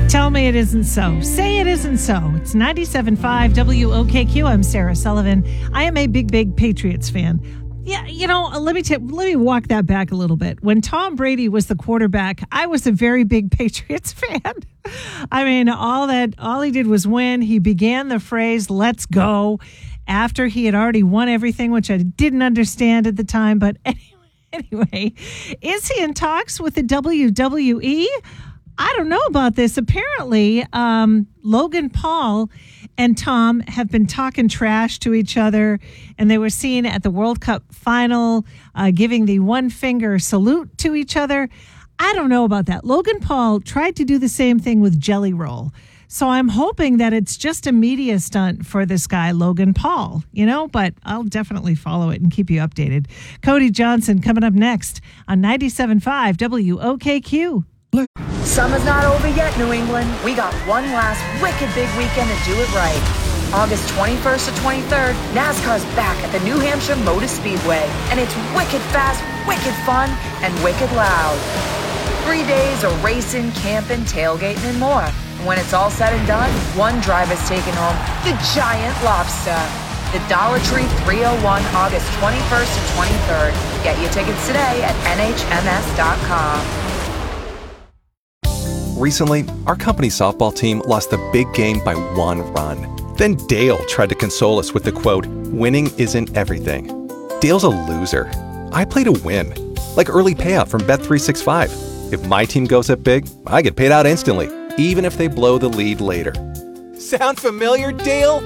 Tell me it isn't so. Say it isn't so. It's 97.5 WOKQ. I'm Sarah Sullivan. I am a big Patriots fan. Yeah, let me walk that back a little bit. When Tom Brady was the quarterback, I was a very big Patriots fan. I mean, all he did was win. He began the phrase "Let's go" after he had already won everything, which I didn't understand at the time. But anyway, is he in talks with the WWE? I don't know about this. Apparently, Logan Paul and Tom have been talking trash to each other, and they were seen at the World Cup final giving the one-finger salute to each other. I don't know about that. Logan Paul tried to do the same thing with Jelly Roll. So I'm hoping that it's just a media stunt for this guy, Logan Paul, but I'll definitely follow it and keep you updated. Cody Johnson coming up next on 97.5 WOKQ. Summer's not over yet, New England. We got one last wicked big weekend to do it right. August 21st to 23rd, NASCAR's back at the New Hampshire Motor Speedway, and it's wicked fast, wicked fun, and wicked loud. 3 days of racing, camping, tailgating, and more. And when it's all said and done, one driver's taking home the giant lobster. The Dollar Tree 301, August 21st to 23rd. Get your tickets today at nhms.com. Recently, our company softball team lost the big game by 1 run. Then Dale tried to console us with the quote, "Winning isn't everything." Dale's a loser. I play to win. Like early payout from Bet365. If my team goes up big, I get paid out instantly, even if they blow the lead later. Sound familiar, Dale?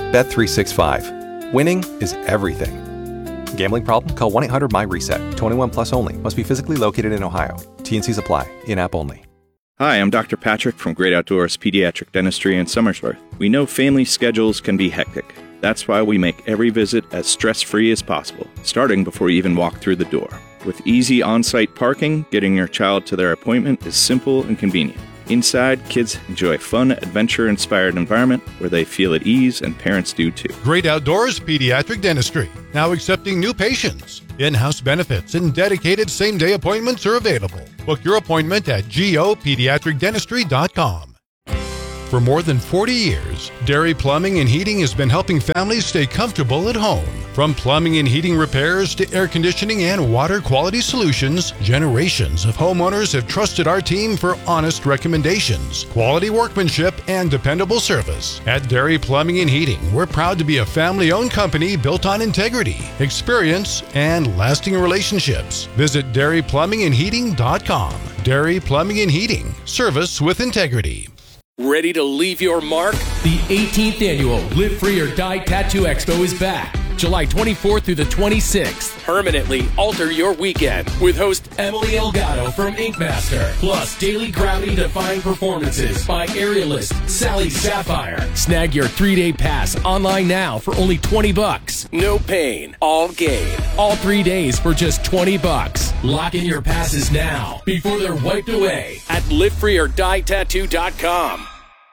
Bet365. Winning is everything. Gambling problem? Call 1-800-MY-RESET. 21 plus only. Must be physically located in Ohio. T&Cs apply. In-app only. Hi, I'm Dr. Patrick from Great Outdoors Pediatric Dentistry in Somersworth. We know family schedules can be hectic. That's why we make every visit as stress-free as possible, starting before you even walk through the door. With easy on-site parking, getting your child to their appointment is simple and convenient. Inside, kids enjoy a fun, adventure-inspired environment where they feel at ease, and parents do too. Great Outdoors Pediatric Dentistry, now accepting new patients. In-house benefits and dedicated same-day appointments are available. Book your appointment at gopediatricdentistry.com. For more than 40 years, Dairy Plumbing and Heating has been helping families stay comfortable at home. From plumbing and heating repairs to air conditioning and water quality solutions, generations of homeowners have trusted our team for honest recommendations, quality workmanship, and dependable service. At Dairy Plumbing and Heating, we're proud to be a family-owned company built on integrity, experience, and lasting relationships. Visit dairyplumbingandheating.com. Dairy Plumbing and Heating, service with integrity. Ready to leave your mark? The 18th annual Live Free or Die Tattoo Expo is back. July 24th through the 26th. Permanently alter your weekend with host Emily Elgato from Ink Master. Plus daily gravity-defying performances by aerialist Sally Sapphire. Snag your 3-day pass online now for only $20. No pain, all gain. All 3 days for just $20. Lock in your passes now before they're wiped away at livefreeordietattoo.com.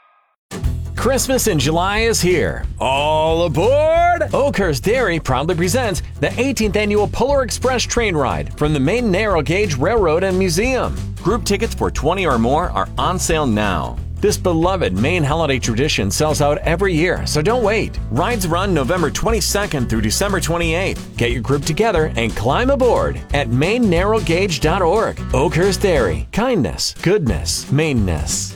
Christmas in July is here. All aboard! Oakhurst Dairy proudly presents the 18th annual Polar Express train ride from the Maine Narrow Gauge Railroad and Museum. Group tickets for 20 or more are on sale now. This beloved Maine holiday tradition sells out every year, so don't wait. Rides run November 22nd through December 28th. Get your group together and climb aboard at mainenarrowgauge.org. Oakhurst Dairy. Kindness, goodness, Maineness.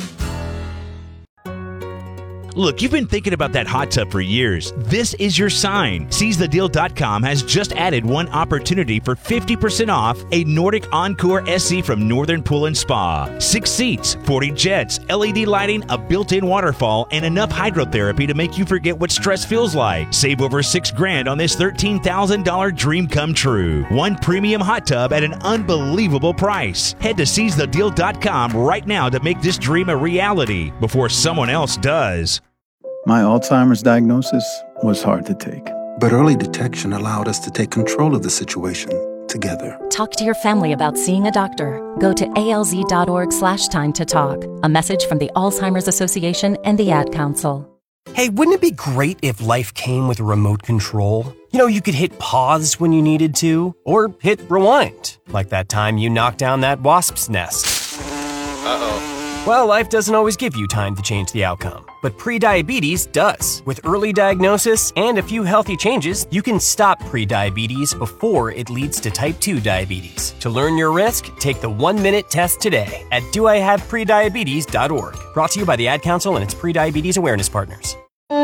Look, you've been thinking about that hot tub for years. This is your sign. SeizeTheDeal.com has just added one opportunity for 50% off a Nordic Encore SE from Northern Pool and Spa. 6 seats, 40 jets, LED lighting, a built-in waterfall, and enough hydrotherapy to make you forget what stress feels like. Save over $6,000 on this $13,000 dream come true. One premium hot tub at an unbelievable price. Head to SeizeTheDeal.com right now to make this dream a reality before someone else does. My Alzheimer's diagnosis was hard to take. But early detection allowed us to take control of the situation together. Talk to your family about seeing a doctor. Go to alz.org/time to talk. A message from the Alzheimer's Association and the Ad Council. Hey, wouldn't it be great if life came with a remote control? You know, you could hit pause when you needed to, or hit rewind, like that time you knocked down that wasp's nest. Uh-oh. Well, life doesn't always give you time to change the outcome, but prediabetes does. With early diagnosis and a few healthy changes, you can stop prediabetes before it leads to type 2 diabetes. To learn your risk, take the 1-minute test today at doihaveprediabetes.org. Brought to you by the Ad Council and its prediabetes awareness partners.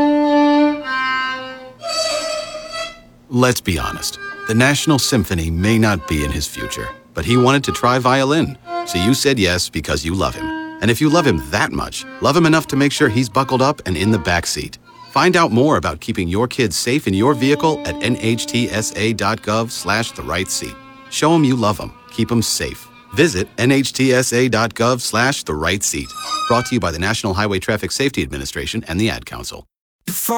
Let's be honest. The National Symphony may not be in his future, but he wanted to try violin. So you said yes because you love him. And if you love him that much, love him enough to make sure he's buckled up and in the back seat. Find out more about keeping your kids safe in your vehicle at nhtsa.gov/the-right-seat. Show him you love him. Keep him safe. Visit nhtsa.gov/the-right-seat. Brought to you by the National Highway Traffic Safety Administration and the Ad Council.